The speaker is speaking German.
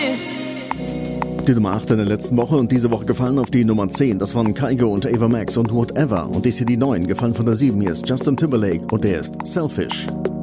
Die Nummer 8 in der letzten Woche und diese Woche gefallen auf die Nummer 10. Das waren Kygo und Ava Max und Whatever. Und dies hier die 9, gefallen von der 7. Hier ist Justin Timberlake und der ist Selfish.